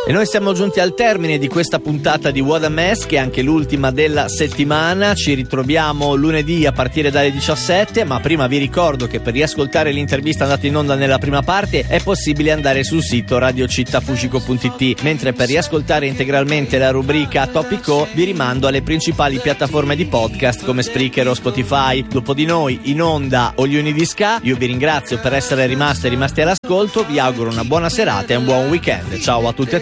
E noi siamo giunti al termine di questa puntata di What a Mess, che è anche l'ultima della settimana. Ci ritroviamo lunedì a partire dalle 17, ma prima vi ricordo che per riascoltare l'intervista andata in onda nella prima parte è possibile andare sul sito radiocittafuscico.it, mentre per riascoltare integralmente la rubrica Topico vi rimando alle principali piattaforme di podcast come Spreaker o Spotify. Dopo di noi, in onda o gli uni di Ska. Io vi ringrazio per essere rimasti all'ascolto, vi auguro una buona serata e un buon weekend. Ciao a tutti e a tutti.